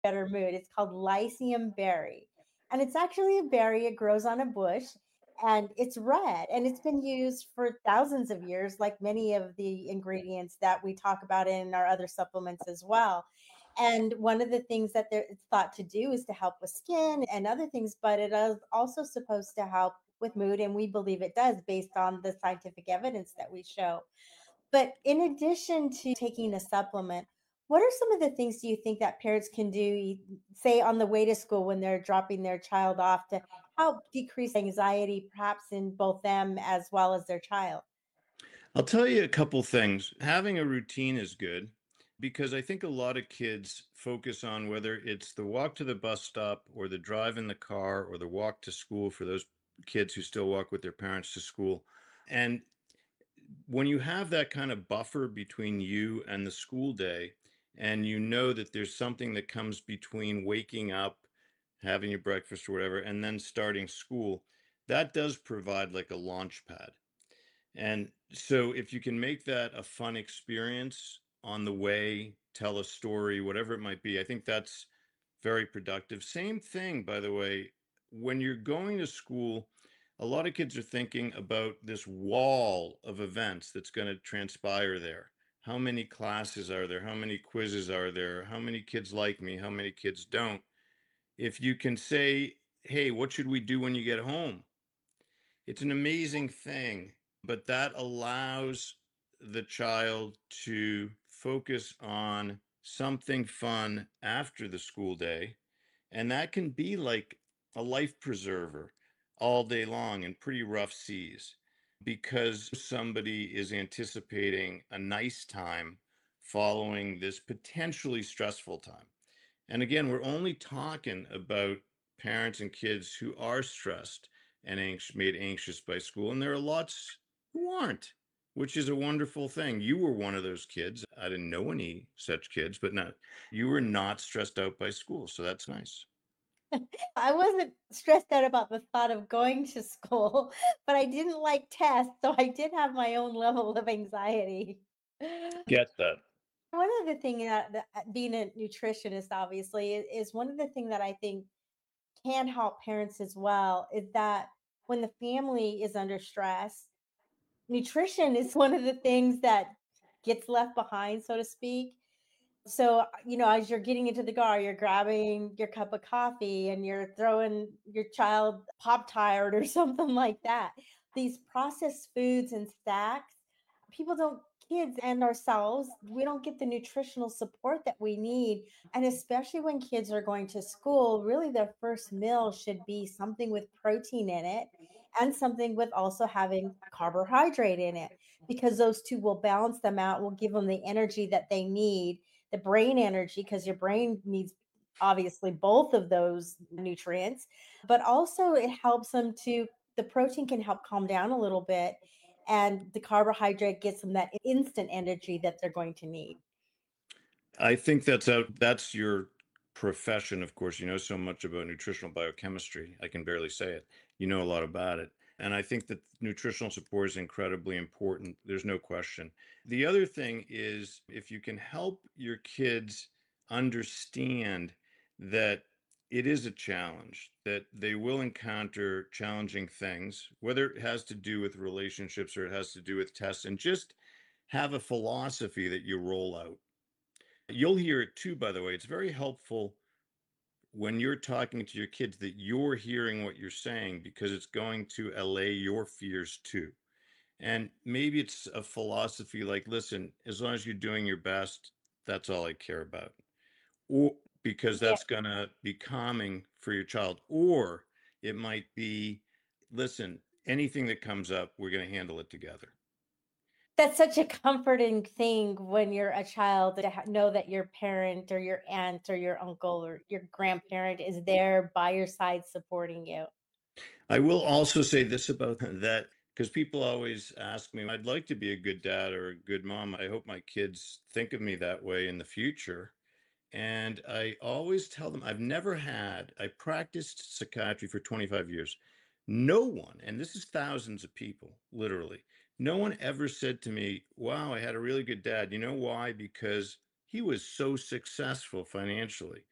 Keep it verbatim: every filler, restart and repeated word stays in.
better mood. It's called Lycium berry. And it's actually a berry, it grows on a bush and it's red and it's been used for thousands of years, like many of the ingredients that we talk about in our other supplements as well. And one of the things that they're- it's thought to do is to help with skin and other things, but it is also supposed to help with mood. And we believe it does based on the scientific evidence that we show. But in addition to taking a supplement, what are some of the things do you think that parents can do, e- say on the way to school when they're dropping their child off to help decrease anxiety, perhaps in both them as well as their child? I'll tell you a couple things. Having a routine is good because I think a lot of kids focus on whether it's the walk to the bus stop or the drive in the car or the walk to school for those kids who still walk with their parents to school. And when you have that kind of buffer between you and the school day, and you know that there's something that comes between waking up, having your breakfast or whatever, and then starting school, that does provide like a launch pad. And so if you can make that a fun experience on the way, tell a story, whatever it might be, I think that's very productive. Same thing, by the way, when you're going to school, a lot of kids are thinking about this wall of events that's going to transpire there. How many classes are there? How many quizzes are there? How many kids like me? How many kids don't? If you can say, hey, what should we do when you get home? It's an amazing thing, but that allows the child to focus on something fun after the school day. And that can be like a life preserver all day long in pretty rough seas because somebody is anticipating a nice time following this potentially stressful time. And again, we're only talking about parents and kids who are stressed and anx- made anxious by school. And there are lots who aren't, which is a wonderful thing. You were one of those kids. I didn't know any such kids, but not, you were not stressed out by school. So that's nice. I wasn't stressed out about the thought of going to school, but I didn't like tests, so I did have my own level of anxiety. Get that. One of the thing that, that uh, being a nutritionist, obviously, is, is one of the thing that I think can help parents as well is that when the family is under stress, nutrition is one of the things that gets left behind, so to speak. So, uh, you know, as you're getting into the car, you're grabbing your cup of coffee and you're throwing your child Pop Tart or something like that. These processed foods and snacks, people don't, kids and ourselves, we don't get the nutritional support that we need. And especially when kids are going to school, really their first meal should be something with protein in it and something with also having carbohydrate in it, because those two will balance them out, will give them the energy that they need, the brain energy, because your brain needs obviously both of those nutrients, but also it helps them to, the protein can help calm down a little bit, and the carbohydrate gets them that instant energy that they're going to need. I think that's out, that's your profession, of course. You know so much about nutritional biochemistry. I can barely say it. You know a lot about it. And I think that nutritional support is incredibly important. There's no question. The other thing is if you can help your kids understand that it is a challenge, that they will encounter challenging things, whether it has to do with relationships or it has to do with tests, and just have a philosophy that you roll out. You'll hear it too, by the way. It's very helpful when you're talking to your kids that you're hearing what you're saying because it's going to allay your fears too. And maybe it's a philosophy like, listen, as long as you're doing your best, that's all I care about. Or because Yeah. that's going to be calming for your child. Or it might be, listen, anything that comes up, we're going to handle it together. That's such a comforting thing when you're a child to ha- know that your parent or your aunt or your uncle or your grandparent is there by your side supporting you. I will also say this about that because people always ask me, I'd like to be a good dad or a good mom. I hope my kids think of me that way in the future. And I always tell them I've never had, I practiced psychiatry for twenty-five years. No one, and this is thousands of people, literally, no one ever said to me, wow, I had a really good dad. You know why? Because he was so successful financially.